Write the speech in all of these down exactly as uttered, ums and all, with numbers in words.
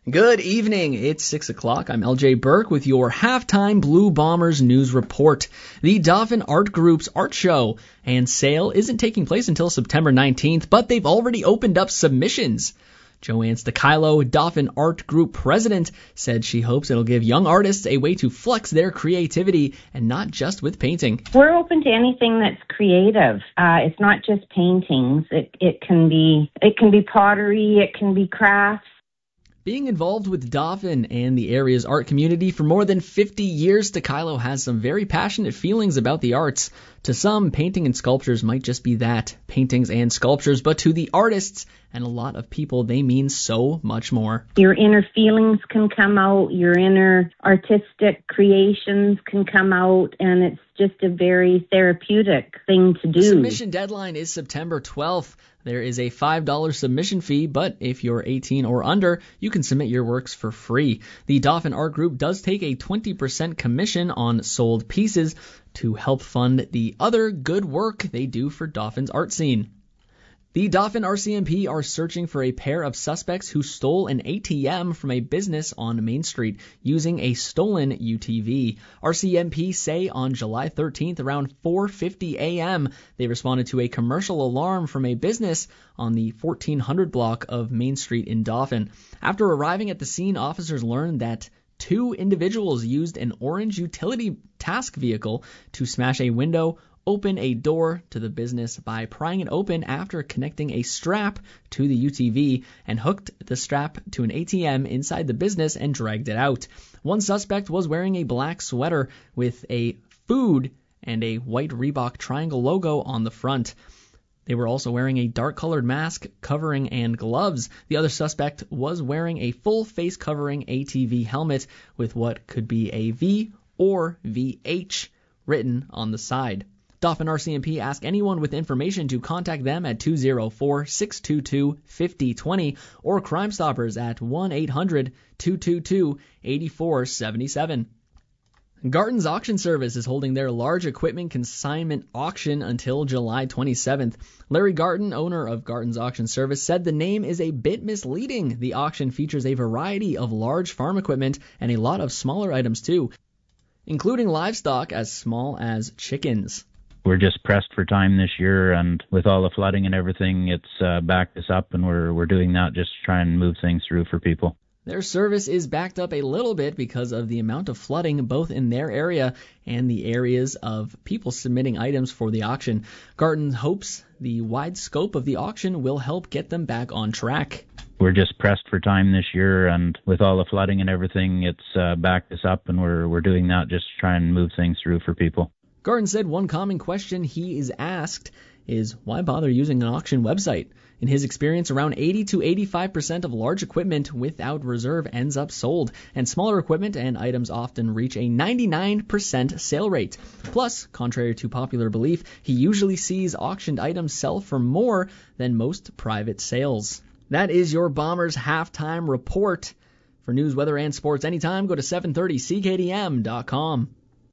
Good evening. It's six o'clock. I'm L J Burke with your halftime Blue Bombers news report. The Dauphin Art Group's art show and sale isn't taking place until September nineteenth, but they've already opened up submissions. Joanne Stakilo, Dauphin Art Group president, said she hopes it'll give young artists a way to flex their creativity and not just with painting. We're open to anything that's creative. Uh, it's not just paintings. It, it can be it can be pottery. It can be crafts. Being involved with Dauphin and the area's art community for more than fifty years, Stakilo has some very passionate feelings about the arts. To some, painting and sculptures might just be that, paintings and sculptures, but to the artists and a lot of people, they mean so much more. Your inner feelings can come out, your inner artistic creations can come out, and it's just a very therapeutic thing to do. The submission deadline is September twelfth. There is a five dollars submission fee, but if you're eighteen or under, you can submit your works for free. The Dauphin Art Group does take a twenty percent commission on sold pieces to help fund the other good work they do for Dauphin's art scene. The Dauphin R C M P are searching for a pair of suspects who stole an A T M from a business on Main Street using a stolen U T V. R C M P say on July thirteenth around four fifty a.m. they responded to a commercial alarm from a business on the fourteen hundred block of Main Street in Dauphin. After arriving at the scene, officers learned that two individuals used an orange utility task vehicle to smash a window, open a door to the business by prying it open after connecting a strap to the U T V and hooked the strap to an A T M inside the business and dragged it out. One suspect was wearing a black sweater with a food and a white Reebok triangle logo on the front. They were also wearing a dark-colored mask, covering, and gloves. The other suspect was wearing a full face covering A T V helmet with what could be a V or V H written on the side. Dauphin R C M P asked anyone with information to contact them at two oh four, six two two, five oh two oh or Crime Stoppers at one eight hundred, two two two, eight four seven seven. Garton's Auction Service is holding their large equipment consignment auction until July twenty-seventh. Larry Garton, owner of Garton's Auction Service, said the name is a bit misleading. The auction features a variety of large farm equipment and a lot of smaller items too, including livestock as small as chickens. We're just pressed for time this year, and with all the flooding and everything, it's uh, backed us up, and we're we're doing that just to try and move things through for people. Their service is backed up a little bit because of the amount of flooding both in their area and the areas of people submitting items for the auction. Garton hopes the wide scope of the auction will help get them back on track. We're just pressed for time this year, and with all the flooding and everything, it's uh, backed us up, and we're we're doing that just to try and move things through for people. Garton said one common question he is asked is why bother using an auction website? In his experience, around eighty to eighty-five percent of large equipment without reserve ends up sold, and smaller equipment and items often reach a ninety-nine percent sale rate. Plus, contrary to popular belief, he usually sees auctioned items sell for more than most private sales. That is your Bombers halftime report. For news, weather, and sports anytime, go to seven thirty C K D M dot com.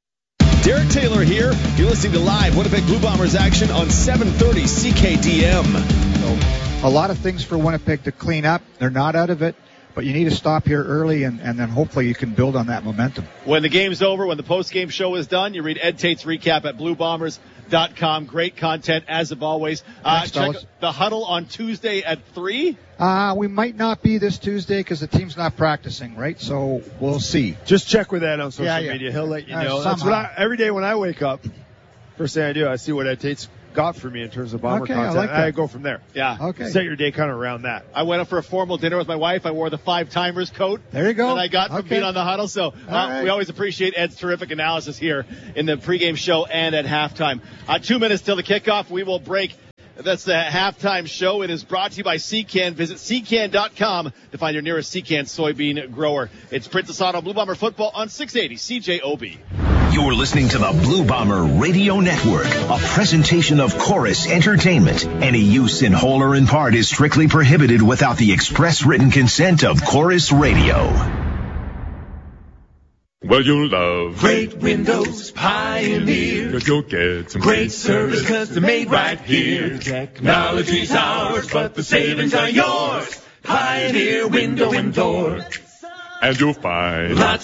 Derek Taylor here. You're listening to live Winnipeg Blue Bombers action on seven thirty C K D M. So, a lot of things for Winnipeg to clean up. They're not out of it, but you need to stop here early, and, and then hopefully you can build on that momentum. When the game's over, when the post-game show is done, you read Ed Tate's recap at blue bombers dot com. Great content, as of always. Uh, Thanks, check fellas. the huddle on Tuesday at three. Uh, we might not be this Tuesday because the team's not practicing, right? So we'll see. Just check with Ed on social Yeah, yeah. media. He'll let you Uh, know. That's somehow. what I, every day when I wake up, first thing I do, I see what Ed Tate's got for me in terms of Bomber Okay, I content. like and I that. go from there. Yeah. Okay. Set your day kind of around that. I went up for a formal dinner with my wife. I wore the Five Timers coat There you go. that I got from Okay. being on the huddle. So uh, right. we always appreciate Ed's terrific analysis here in the pregame show and at halftime. Uh, two minutes till the kickoff. We will break. That's the halftime show. It is brought to you by Secan. Visit secan dot com to find your nearest Secan soybean grower. It's Princess Auto Blue Bomber football on six eighty C J O B. You're listening to the Blue Bomber Radio Network, a presentation of Chorus Entertainment. Any use in whole or in part is strictly prohibited without the express written consent of Chorus Radio. Well, you'll love Great Windows Pioneer. Cause you'll get some Great service custom made right here. Technology's ours, but the savings are yours. Pioneer Window and Door. and you'll find lots